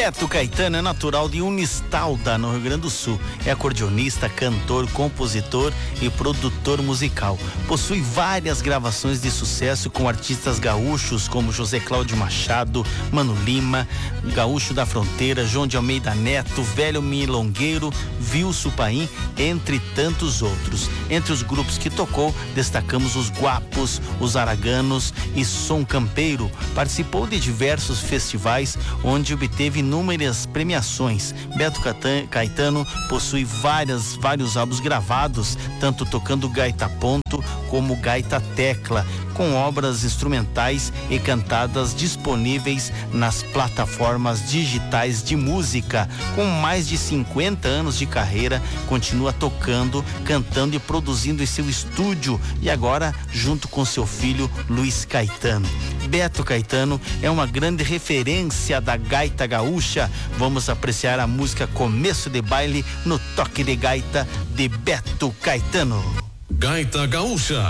Beto Caetano é natural de Unistalda, no Rio Grande do Sul. É acordeonista, cantor, compositor e produtor musical. Possui várias gravações de sucesso com artistas gaúchos como José Cláudio Machado, Mano Lima, Gaúcho da Fronteira, João de Almeida Neto, Velho Milongueiro, Vilso Paim, entre tantos outros. Entre os grupos que tocou, destacamos os Guapos, os Araganos e Som Campeiro. Participou de diversos festivais onde obteve inúmeras premiações. Beto Caetano possui vários álbuns gravados, tanto tocando gaita ponto como gaita tecla, com obras instrumentais e cantadas disponíveis nas plataformas digitais de música. Com mais de 50 anos de carreira, continua tocando, cantando e produzindo em seu estúdio, e agora junto com seu filho Luiz Caetano. Beto Caetano é uma grande referência da gaita gaúcha. Vamos apreciar a música Começo de Baile no Toque de Gaita de Beto Caetano. Gaita Gaúcha.